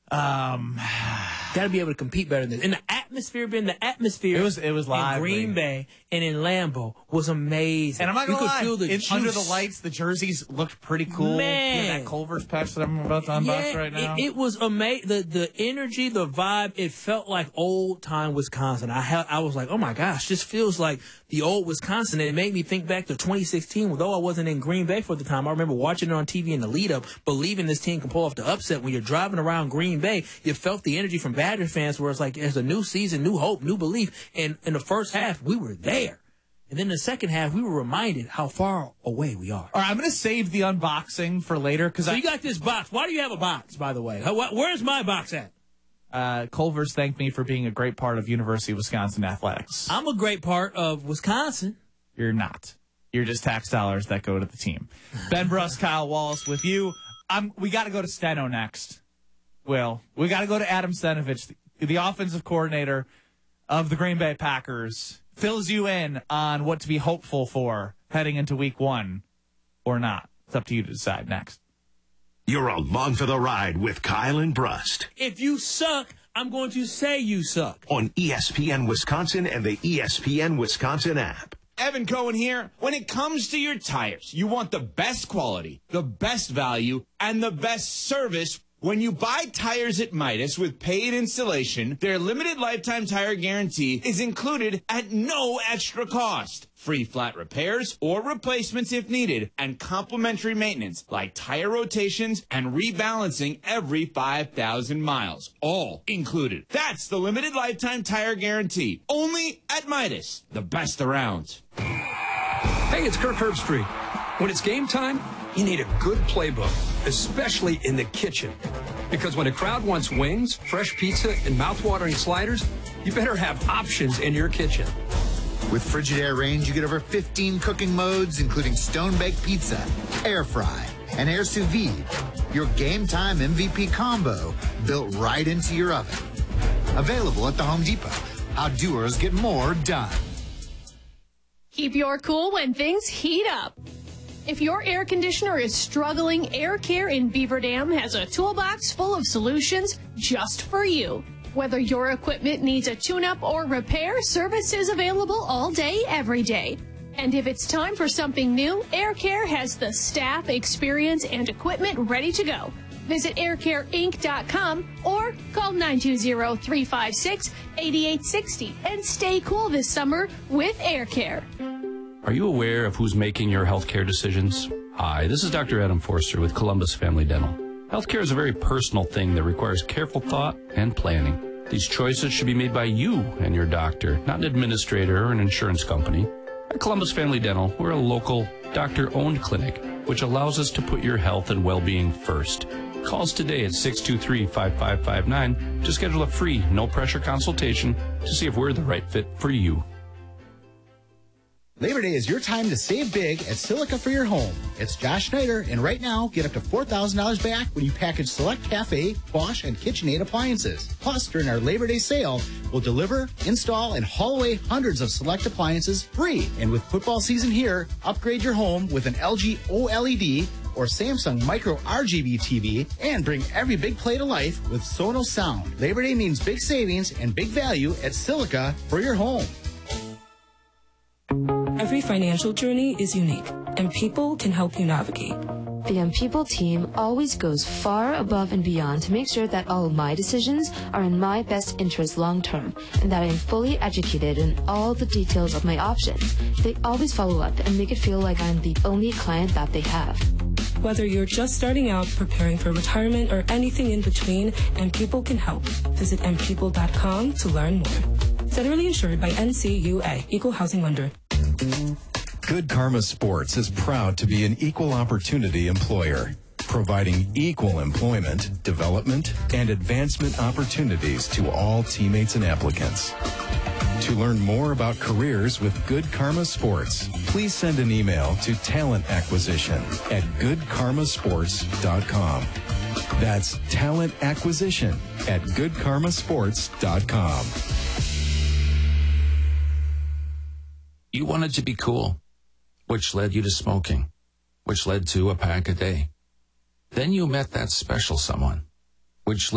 Got to be able to compete better than this. And the atmosphere It was live. In Green Bay and in Lambeau was amazing. And I'm not going to lie, feel the under the lights, the jerseys looked pretty cool. Man. That Culver's patch that I'm about to unbox right now. It was amazing. The energy, the vibe, it felt like old-time Wisconsin. I was like, oh, my gosh, this feels like the old Wisconsin. It made me think back to 2016, although I wasn't in Green Bay for the time. I remember watching it on TV in the lead-up, believing this team can pull off the upset. When you're driving around Green Bay, you felt the energy from Badger fans where it's like there's a new season, new hope, new belief. And in the first half, we were there. And then in the second half, we were reminded how far away we are. All right, I'm going to save the unboxing for later. So you got this box. Why do you have a box, by the way? Where's my box at? Culver's thanked me for being a great part of University of Wisconsin athletics. I'm a great part of Wisconsin. You're not. You're just tax dollars that go to the team. Ben Bruss, Kyle Wallace with you. We got to go to Steno next. Will, we got to go to Adam Stenavich, the offensive coordinator of the Green Bay Packers, fills you in on what to be hopeful for heading into week 1 or not. It's up to you to decide next. You're along for the ride with Kyle and Brust. If you suck, I'm going to say you suck. On ESPN Wisconsin and the ESPN Wisconsin app. Evan Cohen here. When it comes to your tires, you want the best quality, the best value, and the best service. When you buy tires at Midas with paid installation, their limited lifetime tire guarantee is included at no extra cost. Free flat repairs or replacements if needed, and complimentary maintenance like tire rotations and rebalancing every 5,000 miles. All included. That's the limited lifetime tire guarantee. Only at Midas. The best around. Hey, it's Kirk Herbstreit. When it's game time, you need a good playbook, especially in the kitchen. Because when a crowd wants wings, fresh pizza, and mouth-watering sliders, you better have options in your kitchen. With Frigidaire Range, you get over 15 cooking modes, including stone-baked pizza, air fry, and air sous vide. Your game time MVP combo built right into your oven. Available at the Home Depot. How doers get more done. Keep your cool when things heat up. If your air conditioner is struggling, Air Care in Beaver Dam has a toolbox full of solutions just for you. Whether your equipment needs a tune-up or repair, service is available all day, every day. And if it's time for something new, Air Care has the staff, experience, and equipment ready to go. Visit aircareinc.com or call 920-356-8860 and stay cool this summer with Air Care. Are you aware of who's making your healthcare decisions? Hi, this is Dr. Adam Forster with Columbus Family Dental. Healthcare is a very personal thing that requires careful thought and planning. These choices should be made by you and your doctor, not an administrator or an insurance company. At Columbus Family Dental, we're a local, doctor-owned clinic, which allows us to put your health and well-being first. Call us today at 623-5559 to schedule a free, no-pressure consultation to see if we're the right fit for you. Labor Day is your time to save big at Silica for your home. It's Josh Schneider, and right now, get up to $4,000 back when you package select Cafe, Bosch, and KitchenAid appliances. Plus, during our Labor Day sale, we'll deliver, install, and haul away hundreds of select appliances free. And with football season here, upgrade your home with an LG OLED or Samsung Micro RGB TV and bring every big play to life with Sonos Sound. Labor Day means big savings and big value at Silica for your home. Every financial journey is unique, and People can help you navigate. The People team always goes far above and beyond to make sure that all of my decisions are in my best interest long term, and that I am fully educated in all the details of my options. They always follow up and make it feel like I'm the only client that they have. Whether you're just starting out, preparing for retirement, or anything in between, People can help. Visit mpeople.com to learn more. Federally insured by NCUA, Equal Housing Lender. Good Karma Sports is proud to be an equal opportunity employer, providing equal employment, development, and advancement opportunities to all teammates and applicants. To learn more about careers with Good Karma Sports, please send an email to talentacquisition@goodkarmasports.com. That's talentacquisition@goodkarmasports.com. You wanted to be cool, which led you to smoking, which led to a pack a day. Then you met that special someone, which